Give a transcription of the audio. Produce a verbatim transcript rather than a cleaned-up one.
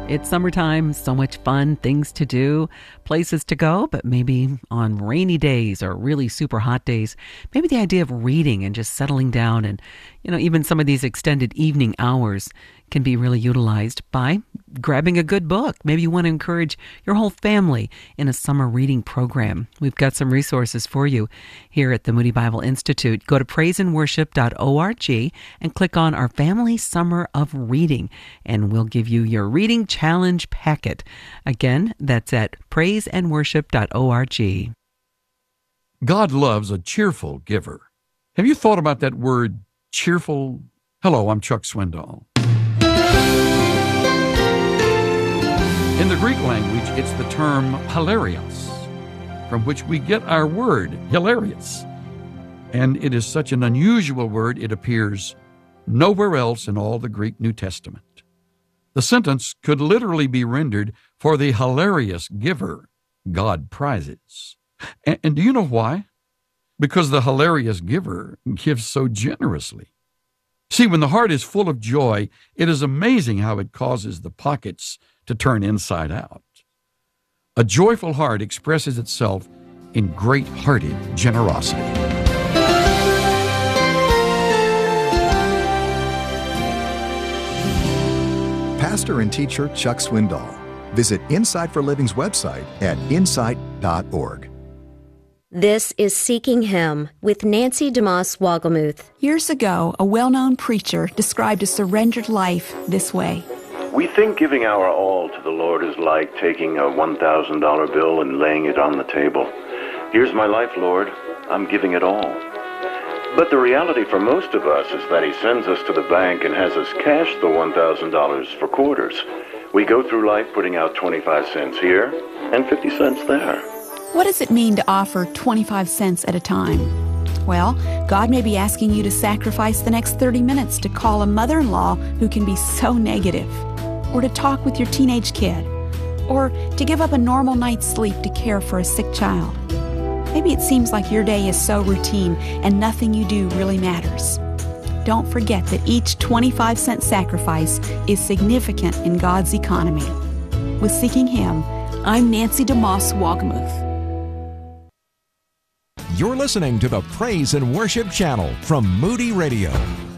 It's summertime, so much fun, things to do, places to go, but maybe on rainy days or really super hot days, maybe the idea of reading and just settling down and, you know, even some of these extended evening hours can be really utilized by grabbing a good book. Maybe you want to encourage your whole family in a summer reading program. We've got some resources for you here at the Moody Bible Institute. Go to praise and worship dot org and click on our Family Summer of Reading, and we'll give you your reading challenge packet. Again, that's at praise and worship dot org. God loves a cheerful giver. Have you thought about that word, cheerful? Hello, I'm Chuck Swindoll. In the Greek language, it's the term hilarios, from which we get our word, hilarious. And it is such an unusual word, it appears nowhere else in all the Greek New Testament. The sentence could literally be rendered, for the hilarious giver, God prizes. And, and do you know why? Because the hilarious giver gives so generously. See, when the heart is full of joy, it is amazing how it causes the pockets to turn inside out. A joyful heart expresses itself in great-hearted generosity. Pastor and teacher Chuck Swindoll. Visit Insight for Living's website at insight dot org. This is Seeking Him with Nancy DeMoss Wogelmuth. Years ago, a well-known preacher described a surrendered life this way. We think giving our all to the Lord is like taking a one thousand dollar bill and laying it on the table. Here's my life, Lord. I'm giving it all. But the reality for most of us is that he sends us to the bank and has us cash the one thousand dollars for quarters. We go through life putting out twenty-five cents here and fifty cents there. What does it mean to offer twenty-five cents at a time? Well, God may be asking you to sacrifice the next thirty minutes to call a mother-in-law who can be so negative, or to talk with your teenage kid, or to give up a normal night's sleep to care for a sick child. Maybe it seems like your day is so routine and nothing you do really matters. Don't forget that each twenty-five cent sacrifice is significant in God's economy. With Seeking Him, I'm Nancy DeMoss Wogelmuth. You're listening to the Praise and Worship Channel from Moody Radio.